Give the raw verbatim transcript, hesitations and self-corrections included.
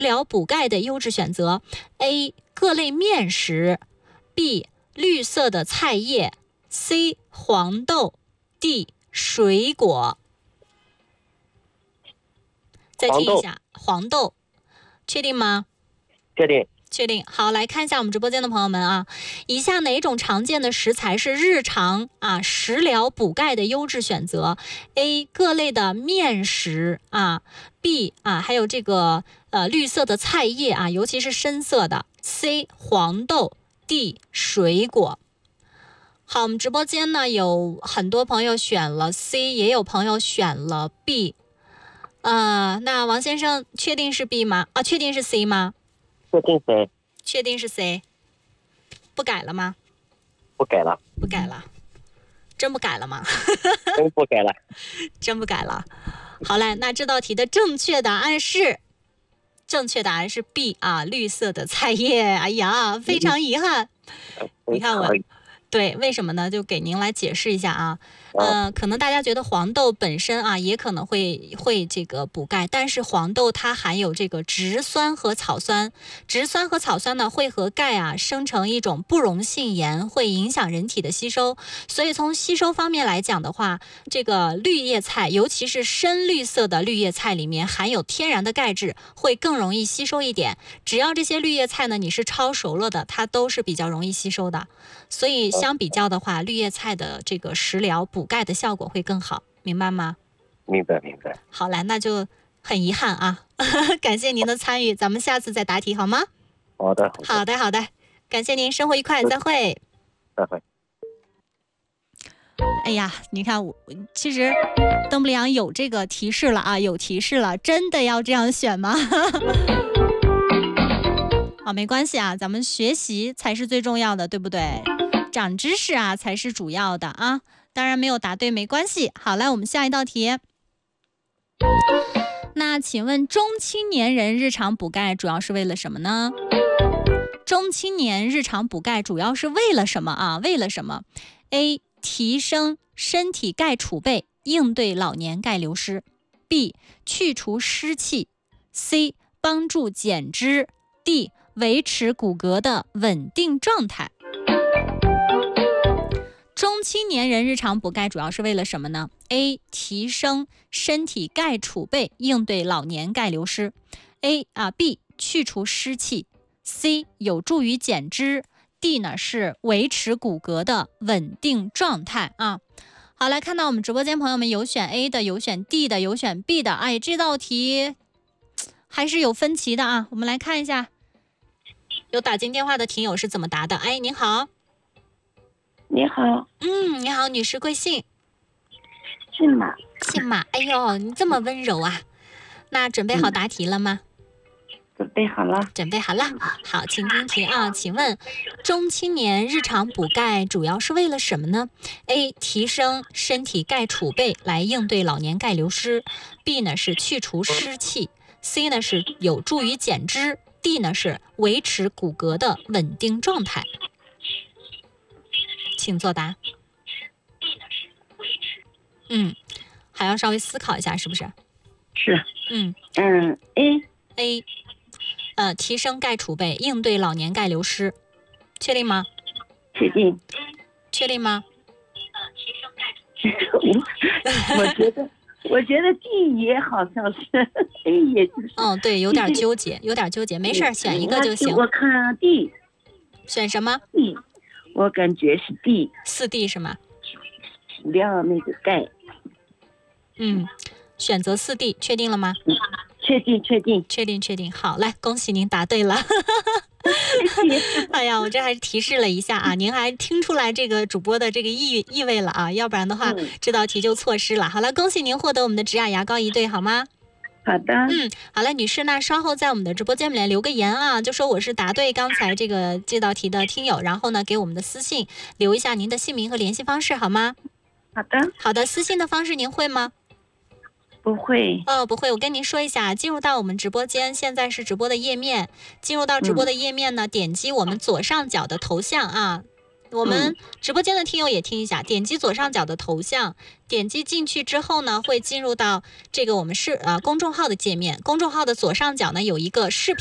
疗补钙的优质选择 ：A. 各类面食 B. 绿色的菜叶 C. 黄豆 D. 水果。再听一下，黄豆，确定吗？ 确定。 确定。好，来看一下我们直播间的朋友们啊，以下哪种常见的食材是日常啊食疗补钙的优质选择 ？A. 各类的面食啊 ，B. 啊还有这个呃绿色的菜叶啊，尤其是深色的 ，C. 黄豆 ，D. 水果。好，我们直播间呢有很多朋友选了 C， 也有朋友选了 B。呃，那王先生确定是 B 吗？啊，确定是 C 吗？ 确定 C。 确定是 C， 不改了吗？ 不改了。 不改了，真不改了吗？ 真不改了。 真不改了。好嘞，那这道题的正确答案是，正确答案是 B 啊，绿色的菜叶。哎呀，非常遗憾。你看我。对，为什么呢？就给您来解释一下啊。呃，可能大家觉得黄豆本身啊，也可能会会这个补钙，但是黄豆它含有这个植酸和草酸，植酸和草酸呢会和钙啊生成一种不溶性盐，会影响人体的吸收。所以从吸收方面来讲的话，这个绿叶菜，尤其是深绿色的绿叶菜里面含有天然的钙质，会更容易吸收一点。只要这些绿叶菜呢你是焯熟了的，它都是比较容易吸收的。所以相比较的话，绿叶菜的这个食疗补钙的效果会更好，明白吗？ 明白明白。 好来，那就很遗憾啊，感谢您的参与，咱们下次再答题好吗？ 好的好的好的，感谢您，生活愉快，再会。 再会。 哎呀，你看我其实邓布利昂有这个提示了啊，有提示了，真的要这样选吗？好，没关系啊，咱们学习才是最重要的，对不对？长知识啊才是主要的啊。当然没有答对没关系。好，来我们下一道题。那请问中青年人日常补钙主要是为了什么呢？中青年日常补钙主要是为了什么啊？为了什么 ？A. 提升身体钙储备，应对老年钙流失 B. 去除湿气 C. 帮助减脂 D. 维持骨骼的稳定状态。中青年人日常补钙主要是为了什么呢？ A. 提升身体钙储备，应对老年钙流失 A 啊 B. 去除湿气 C. 有助于减脂 D 呢是维持骨骼的稳定状态啊。好，来看到我们直播间朋友们有选 A 的，有选 D 的，有选 B 的。哎，这道题还是有分歧的啊。我们来看一下，有打进电话的听友是怎么答的。哎，您好。 你好。 嗯，你好，女士贵姓？ 姓马。 姓马。哎呦，你这么温柔啊。那准备好答题了吗？ 嗯准备好了。 准备好了。好，请听题啊。请问中青年日常补钙主要是为了什么呢？ A. 提升身体钙储备来应对老年钙流失 B 呢是去除湿气 C 呢是有助于减脂 D 呢是维持骨骼的稳定状态。请作答。嗯，还要稍微思考一下是不是？ 是。 嗯嗯 A A呃，提升钙储备，应对老年钙流失，确定吗？ 确定。 确定吗？ 我我觉得，我觉得 D 也好像是 A 也就是。 嗯，对，有点纠结，有点纠结，没事，选一个就行。 我看 D。 选什么 ？D， 我感觉是 D。 四 D 是吗？ 量那个钙。 嗯，选择四 D， 确定了吗？ 嗯确定，确定， 确定，确定。好，来，恭喜您答对了。哎呀，我这还是提示了一下啊，您还听出来这个主播的这个意意味了啊，要不然的话、嗯、这道题就错失了。好了，恭喜您获得我们的植雅牙膏一对，好吗？ 好的。 嗯，好了，女士，那稍后在我们的直播间里面留个言啊，就说我是答对刚才这个这道题的听友，然后呢给我们的私信留一下您的姓名和联系方式，好吗？ 好的。 好的，私信的方式您会吗？ 不会哦，不会。我跟您说一下，进入到我们直播间，现在是直播的页面。进入到直播的页面呢，嗯、点击我们左上角的头像啊， 我们直播间的听友也听一下，点击左上角的头像，点击进去之后呢，会进入到这个我们是呃公众号的界面，公众号的左上角呢有一个视频。